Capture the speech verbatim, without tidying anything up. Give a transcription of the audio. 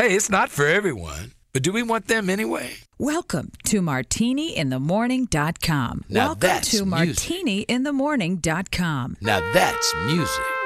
Hey, it's not for everyone. But do we want them anyway? Welcome to martini in the morning dot com. Now Welcome that's to music. martini in the morning dot com. Now that's music.